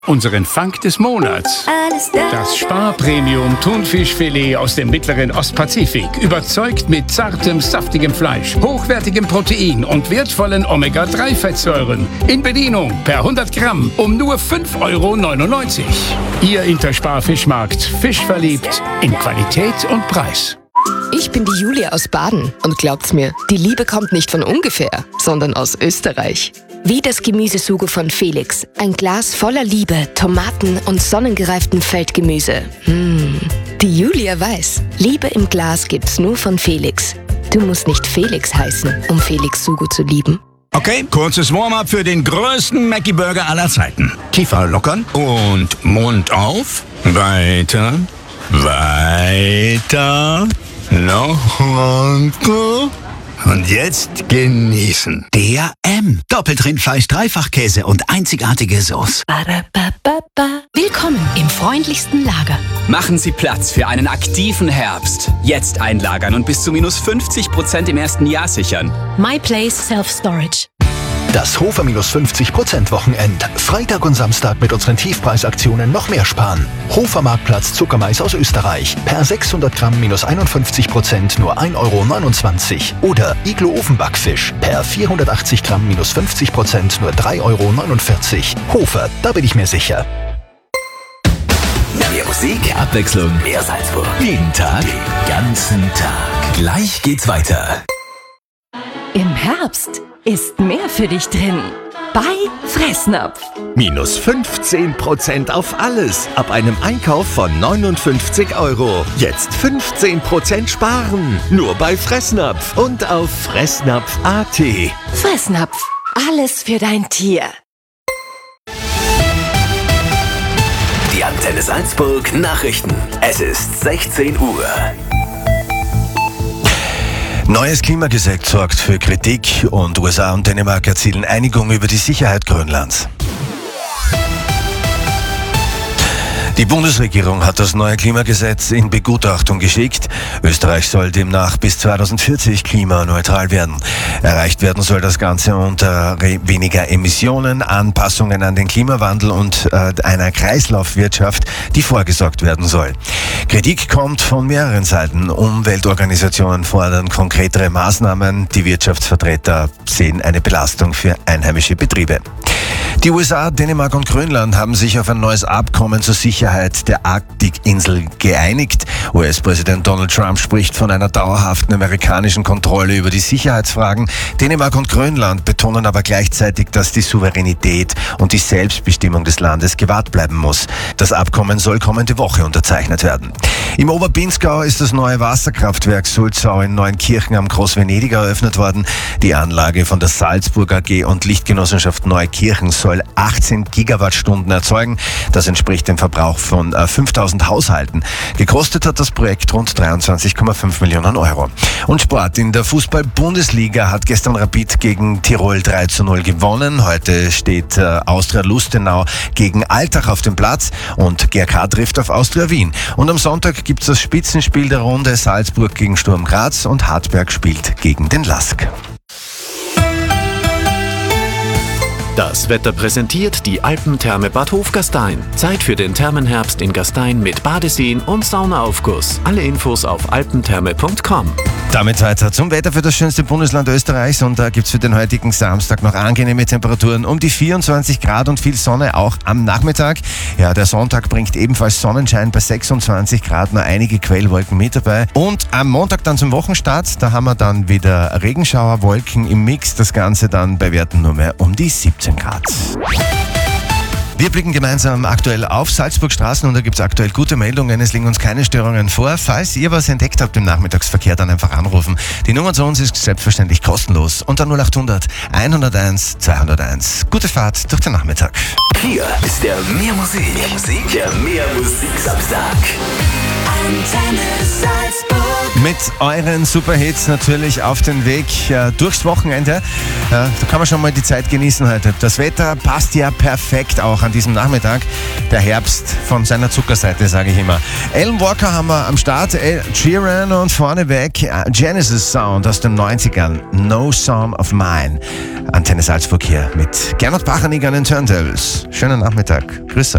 Unseren Fang des Monats. Das Spar-Premium Thunfischfilet aus dem mittleren Ostpazifik. Überzeugt mit zartem, saftigem Fleisch, hochwertigem Protein und wertvollen Omega-3-Fettsäuren. In Bedienung per 100 Gramm um nur 5,99 €. Ihr Interspar-Fischmarkt. Fischverliebt in Qualität und Preis. Ich bin die Julia aus Baden und glaubt's mir, die Liebe kommt nicht von ungefähr, sondern aus Österreich. Wie das Gemüsesugo von Felix. Ein Glas voller Liebe, Tomaten und sonnengereiftem Feldgemüse. Die Julia weiß, Liebe im Glas gibt's nur von Felix. Du musst nicht Felix heißen, um Felix Sugo zu lieben. Okay, kurzes Warm-up für den größten Mackie-Burger aller Zeiten. Kiefer lockern und Mund auf. Weiter, weiter, noch runter. Und jetzt genießen. Der M. Doppeltrindfleisch, Dreifachkäse und einzigartige Sauce. Willkommen im freundlichsten Lager. Machen Sie Platz für einen aktiven Herbst. Jetzt einlagern und bis zu minus 50% im ersten Jahr sichern. My Place Self-Storage. Das Hofer minus 50% Wochenend. Freitag und Samstag mit unseren Tiefpreisaktionen noch mehr sparen. Hofer Marktplatz Zuckermais aus Österreich. Per 600 Gramm minus 51% nur 1,29 €. Oder Iglo Ofenbackfisch. Per 480 Gramm minus 50% nur 3,49 €. Hofer, da bin ich mir sicher. Mehr Musik, Abwechslung, mehr Salzburg. Jeden Tag, den ganzen Tag. Gleich geht's weiter. Im Herbst ist mehr für dich drin. Bei Fressnapf. Minus 15% auf alles. Ab einem Einkauf von 59 €. Jetzt 15% sparen. Nur bei Fressnapf und auf fressnapf.at. Fressnapf. Alles für dein Tier. Die Antenne Salzburg Nachrichten. Es ist 16 Uhr. Neues Klimagesetz sorgt für Kritik und USA und Dänemark erzielen Einigung über die Sicherheit Grönlands. Die Bundesregierung hat das neue Klimagesetz in Begutachtung geschickt. Österreich soll demnach bis 2040 klimaneutral werden. Erreicht werden soll das Ganze unter weniger Emissionen, Anpassungen an den Klimawandel und einer Kreislaufwirtschaft, die vorgesorgt werden soll. Kritik kommt von mehreren Seiten. Umweltorganisationen fordern konkretere Maßnahmen. Die Wirtschaftsvertreter sehen eine Belastung für einheimische Betriebe. Die USA, Dänemark und Grönland haben sich auf ein neues Abkommen zur Sicherheit der Arktikinsel geeinigt. US-Präsident Donald Trump spricht von einer dauerhaften amerikanischen Kontrolle über die Sicherheitsfragen. Dänemark und Grönland betonen aber gleichzeitig, dass die Souveränität und die Selbstbestimmung des Landes gewahrt bleiben muss. Das Abkommen soll kommende Woche unterzeichnet werden. Im Oberbinsgau ist das neue Wasserkraftwerk Sulzau in Neunkirchen am Großvenedig eröffnet worden. Die Anlage von der Salzburg AG und Lichtgenossenschaft Neukirchen soll 18 Gigawattstunden erzeugen. Das entspricht dem Verbrauch von 5000 Haushalten. Gekostet hat das Projekt rund 23,5 Millionen €. Und Sport. In der Fußball-Bundesliga hat gestern Rapid gegen Tirol 3:0 gewonnen. Heute steht Austria Lustenau gegen Altach auf dem Platz und GRK trifft auf Austria Wien. Und am Sonntag gibt es das Spitzenspiel der Runde Salzburg gegen Sturm Graz und Hartberg spielt gegen den LASK. Das Wetter präsentiert die Alpentherme Bad Hofgastein. Zeit für den Thermenherbst in Gastein mit Badeseen und Saunaaufguss. Alle Infos auf alpentherme.com. Damit weiter zum Wetter für das schönste Bundesland Österreichs und da gibt's für den heutigen Samstag noch angenehme Temperaturen um die 24 Grad und viel Sonne auch am Nachmittag. Ja, der Sonntag bringt ebenfalls Sonnenschein bei 26 Grad, nur einige Quellwolken mit dabei. Und am Montag dann zum Wochenstart, da haben wir dann wieder Regenschauerwolken im Mix, das Ganze dann bei Werten nur mehr um die 17 Grad. Wir blicken gemeinsam aktuell auf Salzburg Straßen und da gibt es aktuell gute Meldungen. Es liegen uns keine Störungen vor. Falls ihr was entdeckt habt im Nachmittagsverkehr, dann einfach anrufen. Die Nummer zu uns ist selbstverständlich kostenlos unter 0800 101 201. Gute Fahrt durch den Nachmittag. Hier ist der Mehr Musik. Der Mehr Musik Samstag. Antenne Salzburg. Mit euren Superhits natürlich auf den Weg durchs Wochenende. Da kann man schon mal die Zeit genießen heute. Das Wetter passt ja perfekt auch auch an diesem Nachmittag. Der Herbst von seiner Zuckerseite, sage ich immer. Alan Walker haben wir am Start, Ed Sheeran und vorneweg Genesis Sound aus den 90ern. No Song of Mine. Antenne Salzburg hier mit Gernot Pachernigg an den Turntables. Schönen Nachmittag. Grüß euch.